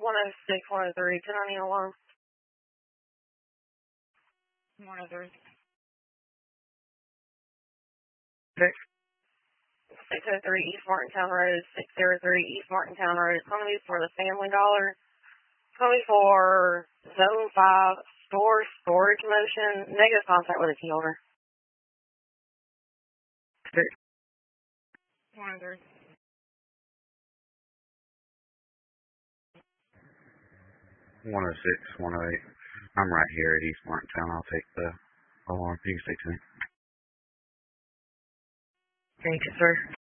106, 103, 1090 alarm. 103. 603 East Martintown Road, 603 East Martintown Road. It's going to be for the Family Dollar. It's going to be for Zone 5 storage motion. Negative contact with a key holder. 103. 106, 108. I'm right here at East Martintown. I'll take the alarm. You can stay tuned. Thank you, sir.